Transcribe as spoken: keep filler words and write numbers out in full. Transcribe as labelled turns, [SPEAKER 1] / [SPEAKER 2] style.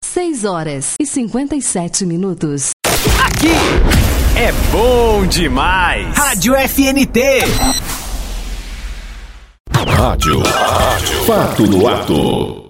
[SPEAKER 1] seis horas e cinquenta e sete minutos.
[SPEAKER 2] Aqui é bom demais. Rádio F N T.
[SPEAKER 3] Rádio. Rádio. Fato no ato.